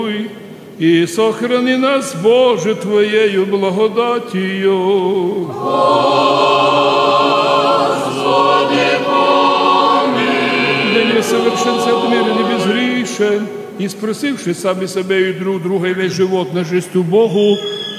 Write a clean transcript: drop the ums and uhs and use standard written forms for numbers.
и сохрани нас, Боже, Твоею благодатью. Господи, помилуй. Да не совершенся от мира не безгрешен, и спросивши сами себе и друг друга и весь живот на жесту Богу,